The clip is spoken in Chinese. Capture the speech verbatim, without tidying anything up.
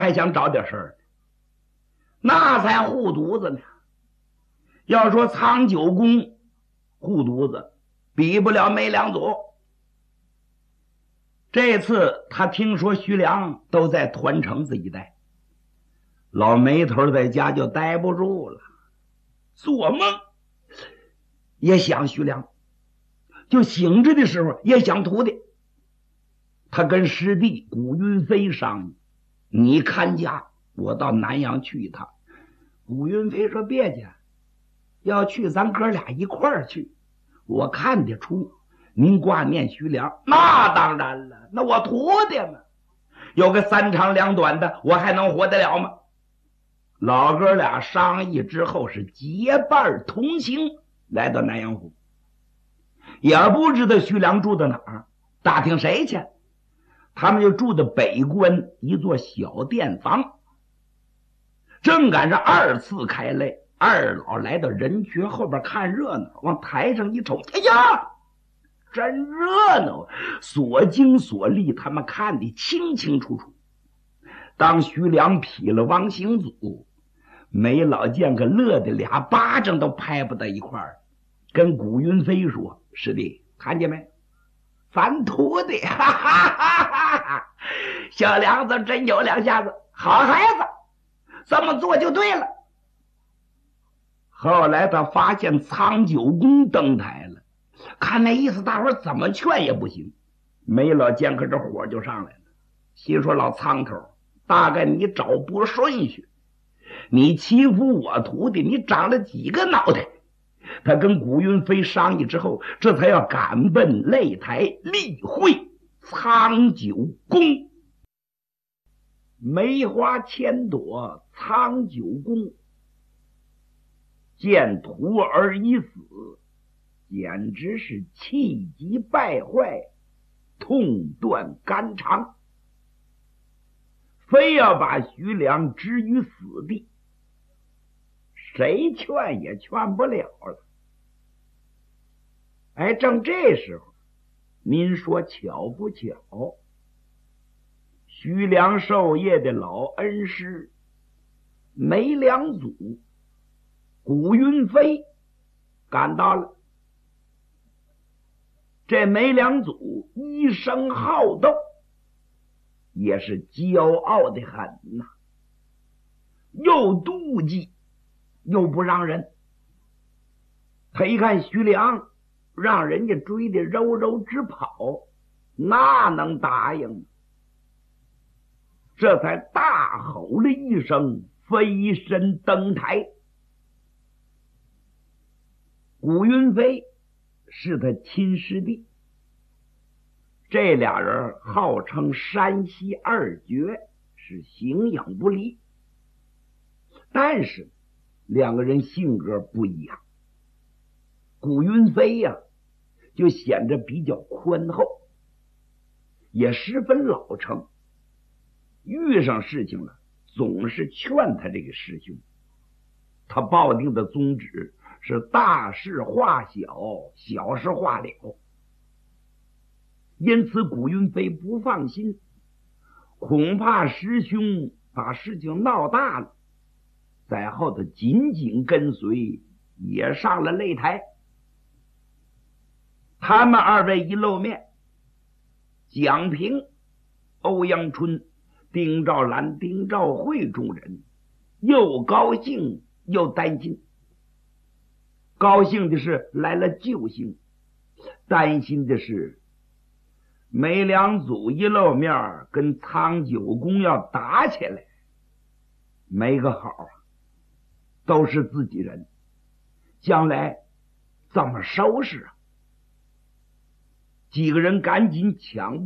还想找点事儿，那才护犊子呢。要说苍九公护犊子，比不了梅良祖。这次他听说徐良都在团城子一带，老梅头在家就待不住了，做梦也想徐良，就醒着的时候也想徒弟。他跟师弟古云飞商议，你看家，我到南阳去一趟。古云飞说别介，要去咱哥俩一块儿去，我看得出您挂念徐良。那当然了，那我徒弟嘛，有个三长两短的，我还能活得了吗？老哥俩商议之后是结伴同行，来到南阳府，也不知道徐良住到哪儿，打听谁去，他们就住的北关一座小店房。正赶上二次开擂，二老来到人群后边看热闹，往台上一瞅，哎呀，真热闹！所经所历他们看得清清楚楚。当徐良劈了王行祖，梅老见个乐的俩巴掌都拍不到一块儿，跟古云飞说：“师弟，看见没？咱徒弟，哈哈哈哈哈！小梁子真有两下子，好孩子，这么做就对了。”后来他发现苍九公登台了，看那意思，大伙儿怎么劝也不行。梅老见可这火就上来了，心说：“老苍头，大概你找不顺序，你欺负我徒弟，你长了几个脑袋？”他跟古云飞商议之后，这才要赶奔擂台例会苍九公。梅花千朵苍九公见徒儿已死，简直是气急败坏，痛断肝肠，非要把徐良置于死地，谁劝也劝不了了。哎，正这时候，您说巧不巧？徐良授业的老恩师梅良祖古云飞赶到了。这梅良祖一生好斗，也是骄傲的很呐、啊，又妒忌又不让人。他一看徐良让人家追得肉肉直跑，那能答应？这才大吼了一声，飞身登台。古云飞是他亲师弟，这俩人号称山西二绝，是形影不离。但是两个人性格不一样，古云飞呀、啊，就显得比较宽厚，也十分老成，遇上事情了总是劝他这个师兄。他抱定的宗旨是大事化小，小事化了，因此古云飞不放心，恐怕师兄把事情闹大了，在后头紧紧跟随，也上了擂台。他们二位一露面，蒋平、欧阳春、丁兆兰、丁兆慧众人又高兴又担心。高兴的是来了救星，担心的是梅良祖一露面跟苍九公要打起来，没个好啊，都是自己人，将来怎么收拾啊？几个人赶紧抢